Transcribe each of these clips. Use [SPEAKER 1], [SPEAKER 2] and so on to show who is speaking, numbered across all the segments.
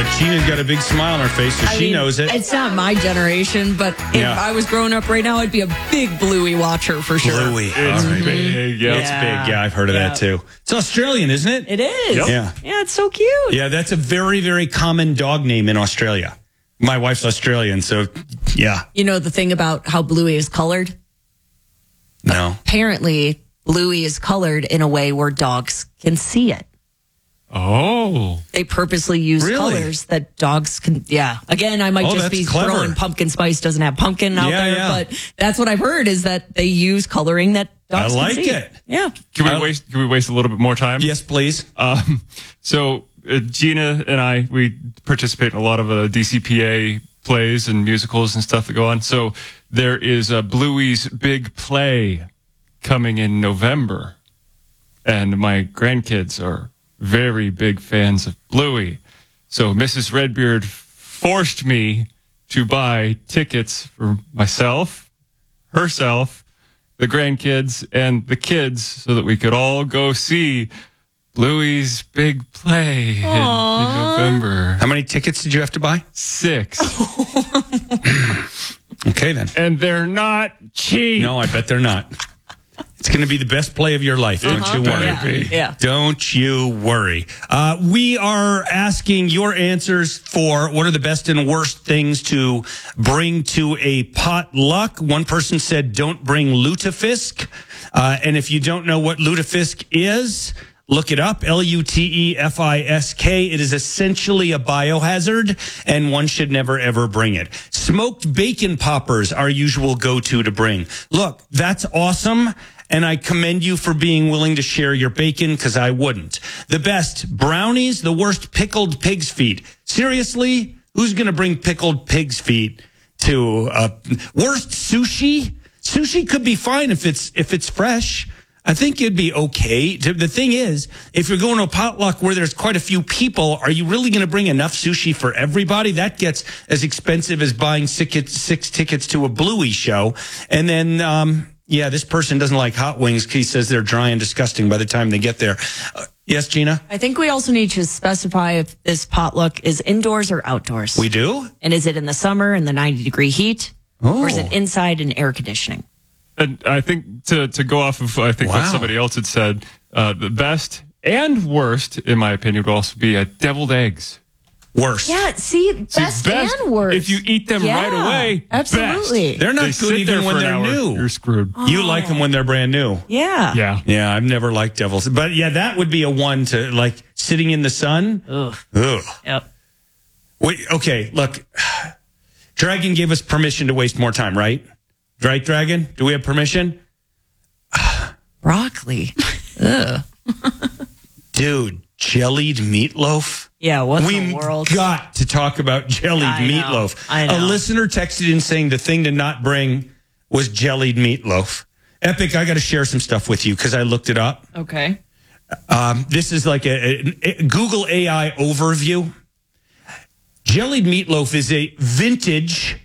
[SPEAKER 1] Gina's got a big smile on her face, so she knows it.
[SPEAKER 2] It's not my generation, but if I was growing up right now, I'd be a big Bluey watcher for sure.
[SPEAKER 1] Bluey.
[SPEAKER 3] It's big. Yeah.
[SPEAKER 1] It's big. Yeah, I've heard of that too. It's Australian, isn't it?
[SPEAKER 2] It is.
[SPEAKER 3] Yep.
[SPEAKER 1] Yeah.
[SPEAKER 2] Yeah, it's so cute.
[SPEAKER 1] Yeah, that's a very, very common dog name in Australia. My wife's Australian, so yeah.
[SPEAKER 2] You know the thing about how Bluey is colored?
[SPEAKER 1] No.
[SPEAKER 2] Apparently, Bluey is colored in a way where dogs can see it.
[SPEAKER 3] Oh.
[SPEAKER 2] They purposely use
[SPEAKER 1] Really?
[SPEAKER 2] colors that dogs can. Yeah. Again, I might just
[SPEAKER 1] that's
[SPEAKER 2] be
[SPEAKER 1] clever.
[SPEAKER 2] throwing pumpkin spice doesn't have pumpkin out there,
[SPEAKER 1] Yeah.
[SPEAKER 2] but that's what I've heard is that they use coloring that dogs
[SPEAKER 1] I like
[SPEAKER 2] can see.
[SPEAKER 1] it.
[SPEAKER 2] Yeah.
[SPEAKER 3] Can we waste a little bit more time?
[SPEAKER 1] Yes, please.
[SPEAKER 3] So Gina and I, we participate in a lot of DCPA plays and musicals and stuff that go on. So there is Bluey's big play coming in November, and my grandkids are very big fans of Bluey. So Mrs. Redbeard forced me to buy tickets for myself, herself, the grandkids, and the kids so that we could all go see Bluey's big play in November.
[SPEAKER 1] How many tickets did you have to buy?
[SPEAKER 3] 6.
[SPEAKER 1] Okay, then.
[SPEAKER 3] And they're not cheap.
[SPEAKER 1] No, I bet they're not. It's going to be the best play of your life. Don't you worry.
[SPEAKER 2] Yeah.
[SPEAKER 1] Don't you worry. We are asking your answers for what are the best and worst things to bring to a potluck. One person said, don't bring lutefisk. And if you don't know what lutefisk is, look it up, Lutefisk. It is essentially a biohazard, and one should never, ever bring it. Smoked bacon poppers, our usual go-to to bring. Look, that's awesome, and I commend you for being willing to share your bacon, because I wouldn't. The best, brownies. The worst, pickled pig's feet. Seriously? Who's going to bring pickled pig's feet to worst, sushi? Sushi could be fine if it's fresh. I think it'd be okay. The thing is, if you're going to a potluck where there's quite a few people, are you really going to bring enough sushi for everybody? That gets as expensive as buying 6 tickets to a Bluey show. And then, this person doesn't like hot wings. He says they're dry and disgusting by the time they get there. Yes, Gina?
[SPEAKER 2] I think we also need to specify if this potluck is indoors or outdoors.
[SPEAKER 1] We do?
[SPEAKER 2] And is it in the summer in the 90-degree heat? Or is it inside in air conditioning?
[SPEAKER 3] And I think to go off of what somebody else had said, the best and worst, in my opinion, would also be deviled eggs.
[SPEAKER 1] Worst.
[SPEAKER 2] Yeah, see, best and worst.
[SPEAKER 3] If you eat them right away,
[SPEAKER 2] absolutely.
[SPEAKER 3] best.
[SPEAKER 1] They're not
[SPEAKER 3] They
[SPEAKER 1] good
[SPEAKER 3] sit
[SPEAKER 1] even
[SPEAKER 3] there
[SPEAKER 1] when
[SPEAKER 3] for an
[SPEAKER 1] they're
[SPEAKER 3] hour,
[SPEAKER 1] new.
[SPEAKER 3] You're screwed.
[SPEAKER 1] You like them when they're brand new.
[SPEAKER 2] Yeah.
[SPEAKER 3] Yeah.
[SPEAKER 1] Yeah, I've never liked devils. But yeah, that would be a one to like sitting in the sun.
[SPEAKER 2] Ugh.
[SPEAKER 1] Ugh.
[SPEAKER 2] Yep.
[SPEAKER 1] Wait, okay, look. Dragon gave us permission to waste more time, right? Right, Dragon? Do we have permission?
[SPEAKER 2] Broccoli. Ugh.
[SPEAKER 1] Dude, jellied meatloaf?
[SPEAKER 2] Yeah, what
[SPEAKER 1] We
[SPEAKER 2] the world?
[SPEAKER 1] got to talk about jellied meatloaf.
[SPEAKER 2] I know.
[SPEAKER 1] A listener texted in saying the thing to not bring was jellied meatloaf. Epic, I got to share some stuff with you because I looked it up.
[SPEAKER 2] Okay.
[SPEAKER 1] This is like a Google AI overview. Jellied meatloaf is a vintage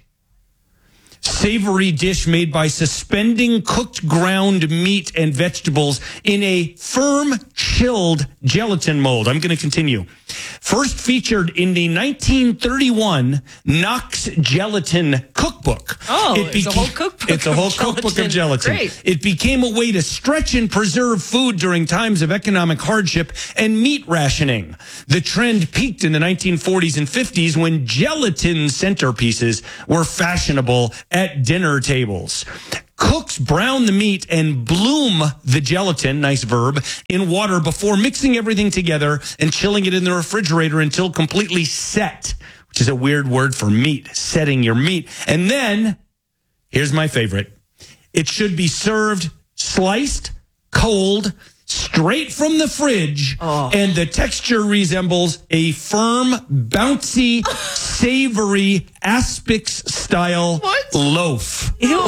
[SPEAKER 1] savory dish made by suspending cooked ground meat and vegetables in a firm, chilled gelatin mold. I'm going to continue. First featured in the 1931 Knox Gelatin Cookbook.
[SPEAKER 2] Oh, it's a whole cookbook.
[SPEAKER 1] It's a whole cookbook of gelatin.
[SPEAKER 2] Great.
[SPEAKER 1] It became a way to stretch and preserve food during times of economic hardship and meat rationing. The trend peaked in the 1940s and 50s when gelatin centerpieces were fashionable at dinner tables. Cooks brown the meat and bloom the gelatin, nice verb, in water before mixing everything together and chilling it in the refrigerator until completely set, which is a weird word for meat, setting your meat. And then, here's my favorite. It should be served sliced, cold, straight from the fridge, and the texture resembles a firm, bouncy, savory, aspics-style loaf.
[SPEAKER 2] Ew.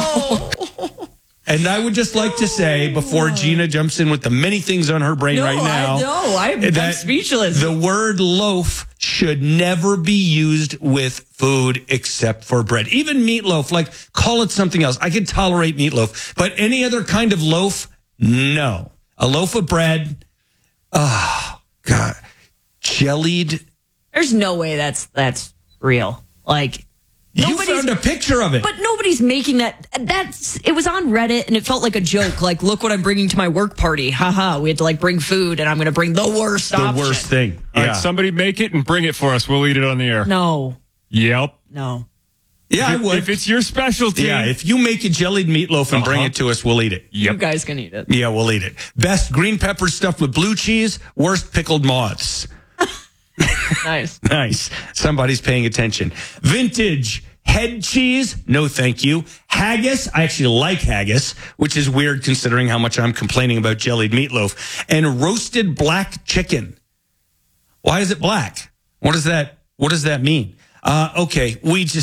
[SPEAKER 1] And I would just like to say, before Gina jumps in with the many things on her brain right now,
[SPEAKER 2] I'm speechless.
[SPEAKER 1] the word loaf should never be used with food except for bread. Even meatloaf, like, call it something else. I can tolerate meatloaf, but any other kind of loaf, no. A loaf of bread, oh, God. Jellied
[SPEAKER 2] There's no way that's real. Like,
[SPEAKER 1] you found a picture of it.
[SPEAKER 2] But nobody's making that. It was on Reddit and it felt like a joke. Like, look what I'm bringing to my work party. Haha, we had to like bring food and I'm going to bring the worst option.
[SPEAKER 1] The worst thing.
[SPEAKER 3] All right, somebody make it and bring it for us. We'll eat it on the air.
[SPEAKER 2] No.
[SPEAKER 3] Yep.
[SPEAKER 2] No.
[SPEAKER 1] Yeah, I would.
[SPEAKER 3] If it's your specialty.
[SPEAKER 1] Yeah, if you make a jellied meatloaf and bring it to us, we'll eat it.
[SPEAKER 2] You guys can eat it.
[SPEAKER 1] Yeah, we'll eat it. Best green pepper stuffed with blue cheese, worst pickled moths.
[SPEAKER 2] Nice.
[SPEAKER 1] Nice. Somebody's paying attention. Vintage head cheese, no thank you. Haggis, I actually like haggis, which is weird considering how much I'm complaining about jellied meatloaf. And roasted black chicken. Why is it black? What does that mean? Okay,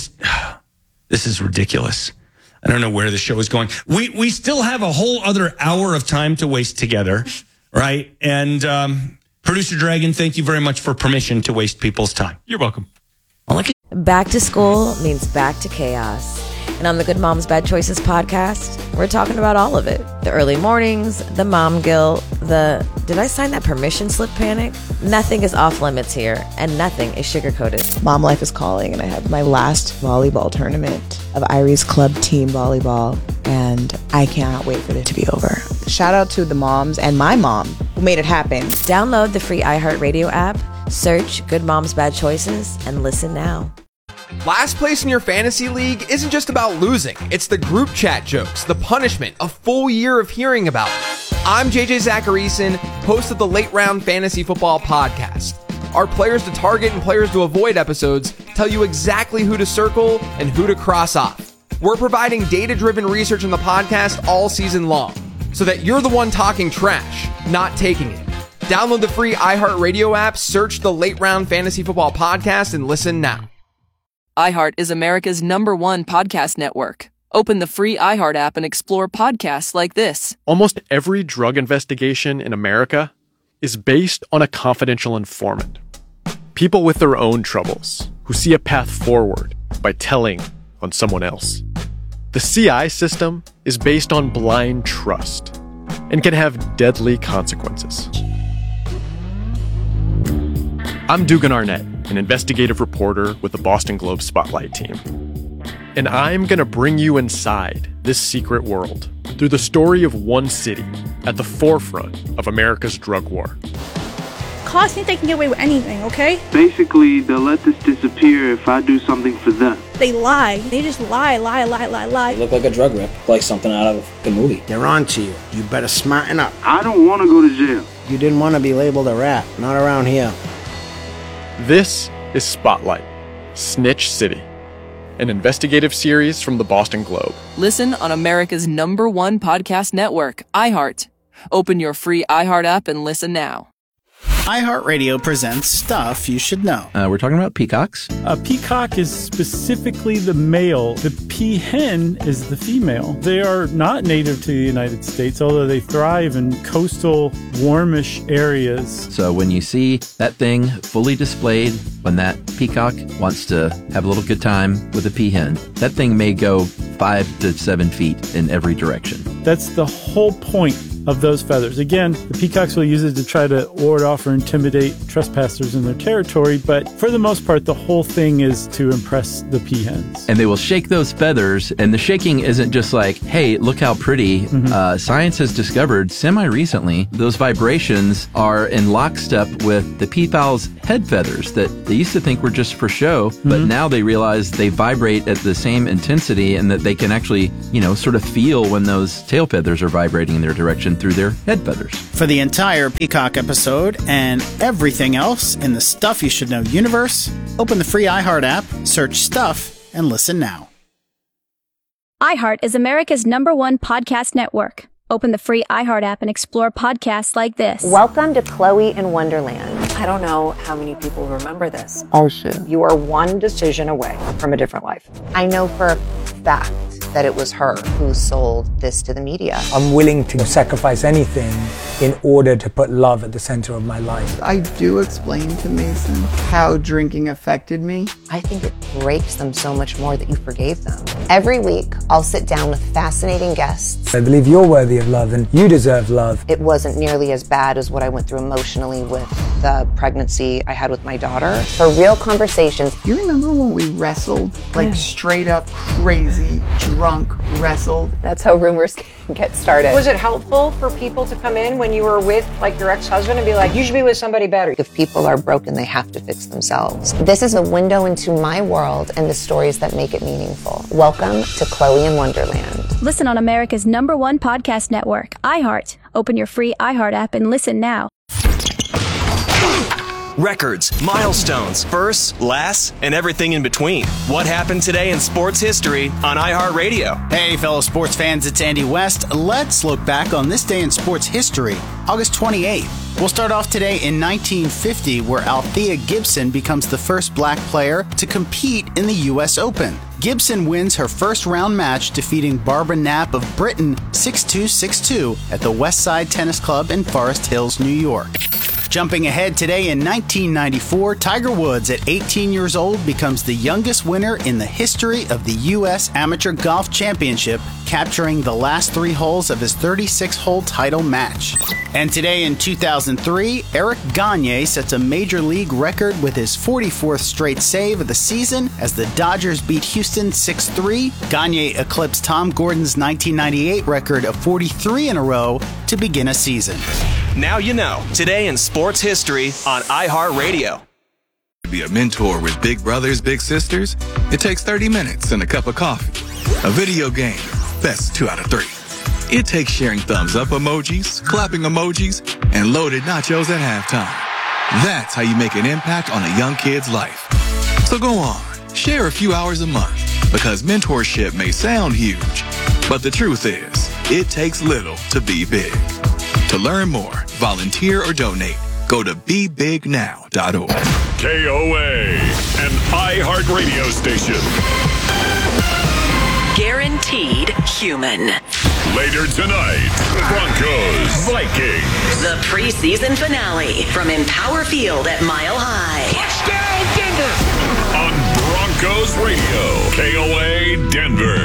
[SPEAKER 1] this is ridiculous. I don't know where the show is going. We still have a whole other hour of time to waste together, right? And Producer Dragon, thank you very much for permission to waste people's time.
[SPEAKER 3] You're welcome.
[SPEAKER 4] Back to school means back to chaos. And on the Good Moms Bad Choices podcast, we're talking about all of it. The early mornings, the mom guilt, did I sign that permission slip panic? Nothing is off limits here, and nothing is sugar-coated.
[SPEAKER 5] Mom life is calling, and I have my last volleyball tournament of Irie's club team volleyball, and I cannot wait for it to be over. Shout out to the moms and my mom who made it happen.
[SPEAKER 4] Download the free iHeartRadio app, search Good Moms Bad Choices, and listen now.
[SPEAKER 6] Last place in your fantasy league isn't just about losing. It's the group chat jokes, the punishment, a full year of hearing about it. I'm JJ Zacharyson, host of the Late Round Fantasy Football Podcast. Our players to target and players to avoid episodes tell you exactly who to circle and who to cross off. We're providing data-driven research in the podcast all season long, so that you're the one talking trash, not taking it. Download the free iHeartRadio app, search the Late Round Fantasy Football Podcast, and listen now.
[SPEAKER 7] iHeart is America's #1 podcast network. Open the free iHeart app and explore podcasts like this.
[SPEAKER 8] Almost every drug investigation in America is based on a confidential informant. People with their own troubles who see a path forward by telling on someone else. The CI system is based on blind trust and can have deadly consequences. I'm Dugan Arnett, an investigative reporter with the Boston Globe Spotlight team. And I'm going to bring you inside this secret world through the story of one city at the forefront of America's drug war.
[SPEAKER 9] Cops think they can get away with anything, okay?
[SPEAKER 10] Basically, they'll let this disappear if I do something for them.
[SPEAKER 9] They lie. They just lie.
[SPEAKER 11] You look like a drug rip, like something out of the movie.
[SPEAKER 12] They're on to you. You better smarten up.
[SPEAKER 10] I don't want to go to jail.
[SPEAKER 12] You didn't want to be labeled a rat. Not around here.
[SPEAKER 8] This is Spotlight, Snitch City, an investigative series from the Boston Globe.
[SPEAKER 7] Listen on America's #1 podcast network, iHeart. Open your free iHeart app and listen now.
[SPEAKER 13] iHeartRadio presents Stuff You Should Know.
[SPEAKER 14] We're talking about peacocks.
[SPEAKER 15] A peacock is specifically the male. The peahen is the female. They are not native to the United States, although they thrive in coastal, warmish areas.
[SPEAKER 14] So when you see that thing fully displayed, when that peacock wants to have a little good time with a peahen, that thing may go 5 to 7 feet in every direction.
[SPEAKER 15] That's the whole point of those feathers. Again, the peacocks will use it to try to ward off or intimidate trespassers in their territory, but for the most part, the whole thing is to impress the peahens.
[SPEAKER 14] And they will shake those feathers, and the shaking isn't just like, hey, look how pretty. Science has discovered semi-recently those vibrations are in lockstep with the peafowl's head feathers that they used to think were just for show, but now they realize they vibrate at the same intensity and that they can actually, sort of feel when those tail feathers are vibrating in their direction through their head feathers.
[SPEAKER 13] For the entire Peacock episode and everything else in the Stuff You Should Know universe, open the free iHeart app, search Stuff, and listen now.
[SPEAKER 16] iHeart is America's #1 podcast network. Open the free iHeart app and explore podcasts like this.
[SPEAKER 4] Welcome to Chloe in Wonderland. I don't know how many people remember this.
[SPEAKER 5] Oh, shit.
[SPEAKER 4] You are one decision away from a different life. I know for a fact that it was her who sold this to the media.
[SPEAKER 17] I'm willing to sacrifice anything in order to put love at the center of my life.
[SPEAKER 18] I do explain to Mason how drinking affected me.
[SPEAKER 4] I think it breaks them so much more that you forgave them. Every week, I'll sit down with fascinating guests.
[SPEAKER 17] I believe you're worthy of love and you deserve love.
[SPEAKER 4] It wasn't nearly as bad as what I went through emotionally with
[SPEAKER 19] the pregnancy I had with my daughter for real conversations.
[SPEAKER 18] You remember when we wrestled? Like straight up crazy, drunk wrestled?
[SPEAKER 19] That's how rumors get started.
[SPEAKER 20] Was it helpful for people to come in when you were with like your ex-husband and be like, you should be with somebody better?
[SPEAKER 19] If people are broken, they have to fix themselves. This is a window into my world and the stories that make it meaningful. Welcome to Chloe in Wonderland.
[SPEAKER 16] Listen on America's #1 podcast network, iHeart. Open your free iHeart app and listen now.
[SPEAKER 21] Records, milestones, firsts, lasts, and everything in between. What happened today in sports history on iHeartRadio?
[SPEAKER 13] Hey, fellow sports fans, it's Andy West. Let's look back on this day in sports history, August 28th. We'll start off today in 1950, where Althea Gibson becomes the first black player to compete in the U.S. Open. Gibson wins her first round match, defeating Barbara Knapp of Britain 6-2, 6-2 at the Westside Tennis Club in Forest Hills, New York. Jumping ahead today in 1994, Tiger Woods at 18 years old becomes the youngest winner in the history of the U.S. Amateur Golf Championship, capturing the last 3 holes of his 36-hole title match. And today in 2003, Eric Gagne sets a major league record with his 44th straight save of the season as the Dodgers beat Houston 6-3. Gagne eclipsed Tom Gordon's 1998 record of 43 in a row to begin a season.
[SPEAKER 21] Now you know. Today in sports history on iHeartRadio.
[SPEAKER 22] To be a mentor with big brothers, big sisters, it takes 30 minutes and a cup of coffee. A video game, best 2 out of 3. It takes sharing thumbs up emojis, clapping emojis, and loaded nachos at halftime. That's how you make an impact on a young kid's life. So go on, share a few hours a month, because mentorship may sound huge, but the truth is, it takes little to be big. To learn more, volunteer, or donate, go to BeBigNow.org.
[SPEAKER 23] KOA, an iHeartRadio station.
[SPEAKER 24] Guaranteed human.
[SPEAKER 23] Later tonight, Broncos, Vikings.
[SPEAKER 24] The preseason finale from Empower Field at Mile High.
[SPEAKER 23] Touchdown, Denver! On Broncos Radio, KOA Denver.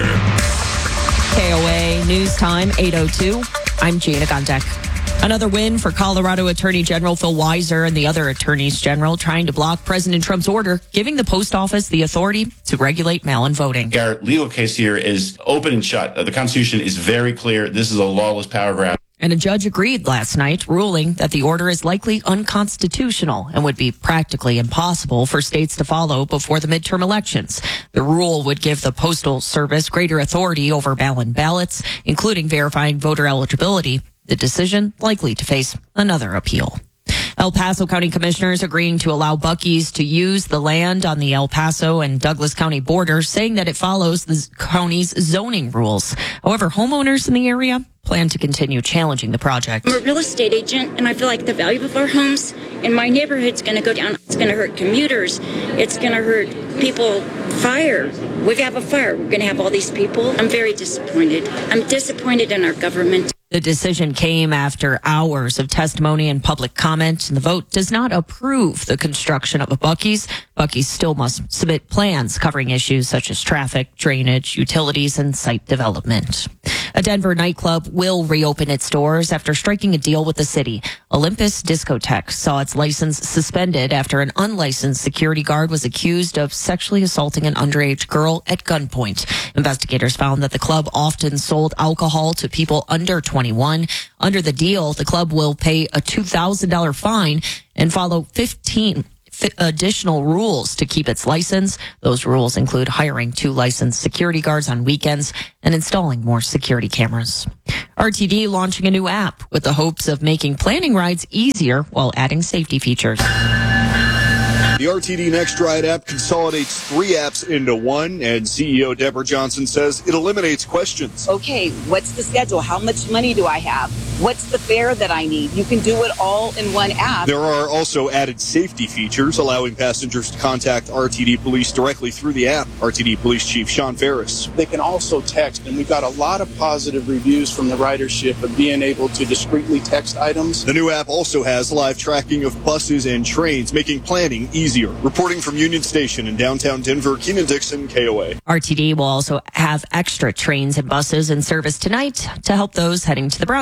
[SPEAKER 2] KOA News Time, 8:02. I'm Jana Gondek. Another win for Colorado Attorney General Phil Weiser and the other attorneys general trying to block President Trump's order, giving the post office the authority to regulate mail-in voting.
[SPEAKER 25] Our legal case here is open and shut. The Constitution is very clear. This is a lawless power grab.
[SPEAKER 2] And a judge agreed last night, ruling that the order is likely unconstitutional and would be practically impossible for states to follow before the midterm elections. The rule would give the Postal Service greater authority over mail-in ballots, including verifying voter eligibility. The decision likely to face another appeal. El Paso County commissioners agreeing to allow Buc-ee's to use the land on the El Paso and Douglas County border, saying that it follows the county's zoning rules. However, homeowners in the area plan to continue challenging the project.
[SPEAKER 26] I'm a real estate agent, and I feel like the value of our homes in my neighborhood's going to go down. It's going to hurt commuters. It's going to hurt people. Fire. We have a fire. We're going to have all these people. I'm very disappointed. I'm disappointed in our government.
[SPEAKER 2] The decision came after hours of testimony and public comment, and the vote does not approve the construction of a Buc-ee's. Buc-ee's still must submit plans covering issues such as traffic, drainage, utilities, and site development. A Denver nightclub will reopen its doors after striking a deal with the city. Olympus Discotheque saw its license suspended after an unlicensed security guard was accused of sexually assaulting an underage girl at gunpoint. Investigators found that the club often sold alcohol to people under 21. Under the deal, the club will pay a $2,000 fine and follow 15 additional rules to keep its license. Those rules include hiring 2 licensed security guards on weekends and installing more security cameras. RTD launching a new app with the hopes of making planning rides easier while adding safety features.
[SPEAKER 27] The RTD Next Ride app consolidates 3 apps into one, and CEO Deborah Johnson says it eliminates questions.
[SPEAKER 28] Okay, what's the schedule? How much money do I have? What's the fare that I need? You can do it all in one app.
[SPEAKER 27] There are also added safety features, allowing passengers to contact RTD Police directly through the app. RTD Police Chief Sean Ferris.
[SPEAKER 29] They can also text, and we've got a lot of positive reviews from the ridership of being able to discreetly text items.
[SPEAKER 27] The new app also has live tracking of buses and trains, making planning easier. Reporting from Union Station in downtown Denver, Keenan Dixon, KOA.
[SPEAKER 2] RTD will also have extra trains and buses in service tonight to help those heading to the Broncos game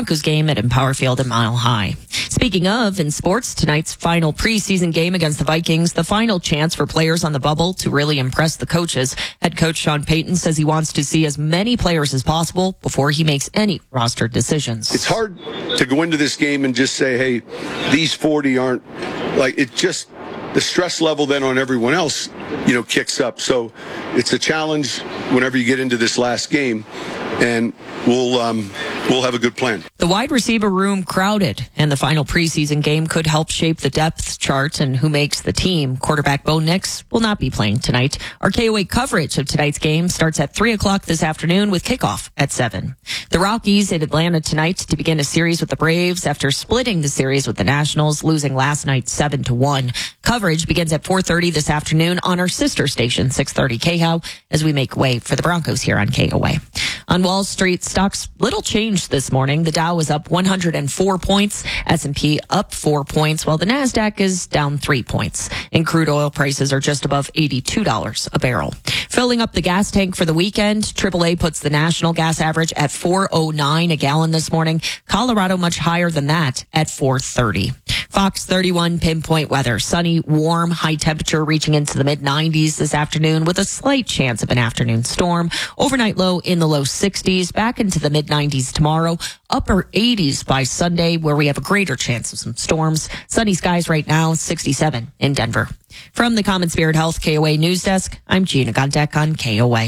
[SPEAKER 2] game at Empower Field at Mile High. Speaking of, in sports, tonight's final preseason game against the Vikings, the final chance for players on the bubble to really impress the coaches. Head coach Sean Payton says he wants to see as many players as possible before he makes any roster decisions.
[SPEAKER 1] It's hard to go into this game and just say, hey, these 40 aren't, like, it just, the stress level then on everyone else, kicks up. So it's a challenge whenever you get into this last game, and we'll have a good plan.
[SPEAKER 2] The wide receiver room crowded, and the final preseason game could help shape the depth chart and who makes the team. Quarterback Bo Nix will not be playing tonight. Our KOA coverage of tonight's game starts at 3 o'clock this afternoon with kickoff at 7. The Rockies in Atlanta tonight to begin a series with the Braves after splitting the series with the Nationals, losing last night 7-1. Coverage begins at 4:30 this afternoon on our sister station, 630 KHOW, as we make way for the Broncos here on KOA. On Wall Street, stocks little changed this morning. The Dow is up 104 points, S&P up 4 points, while the Nasdaq is down 3 points. And crude oil prices are just above $82 a barrel. Filling up the gas tank for the weekend, AAA puts the national gas average at $4.09 a gallon this morning. Colorado much higher than that at $4.30. Fox 31 pinpoint weather. Sunny, warm, high temperature reaching into the mid-90s this afternoon with a slight chance of an afternoon storm. Overnight low in the low 60s, back into the mid-90s tomorrow. Upper 80s by Sunday, where we have a greater chance of some storms. Sunny skies right now, 67 in Denver. From the Common Spirit Health KOA News Desk, I'm Gina Gondek on KOA.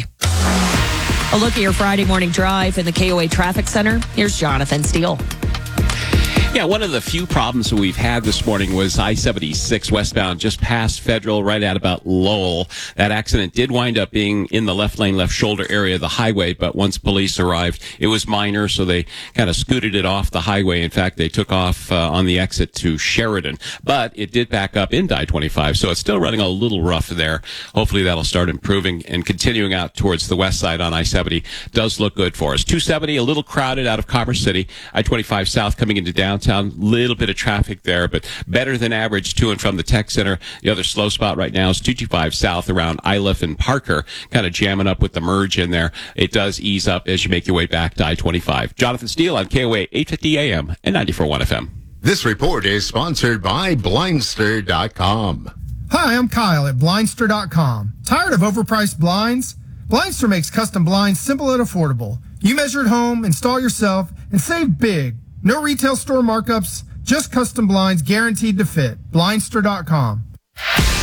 [SPEAKER 2] A look at your Friday morning drive in the KOA Traffic Center. Here's Jonathan Steele.
[SPEAKER 3] Yeah, one of the few problems that we've had this morning was I-76 westbound just past Federal, right at about Lowell. That accident did wind up being in the left lane, left shoulder area of the highway, but once police arrived, it was minor, so they kind of scooted it off the highway. In fact, they took off on the exit to Sheridan, but it did back up into I-25, so it's still running a little rough there. Hopefully that'll start improving and continuing out towards the west side on I-70 does look good for us. 270, a little crowded out of Commerce City. I-25 south coming into downtown. Little bit of traffic there, but better than average to and from the Tech Center. The other slow spot right now is 225 south around Iliff and Parker, kind of jamming up with the merge in there. It does ease up as you make your way back to I-25. Jonathan Steele on KOA 850 AM and 94.1 FM.
[SPEAKER 6] This report is sponsored by Blindster.com.
[SPEAKER 7] Hi, I'm Kyle at Blindster.com. Tired of overpriced blinds? Blindster makes custom blinds simple and affordable. You measure at home, install yourself, and save big. No retail store markups, just custom blinds guaranteed to fit. Blindster.com.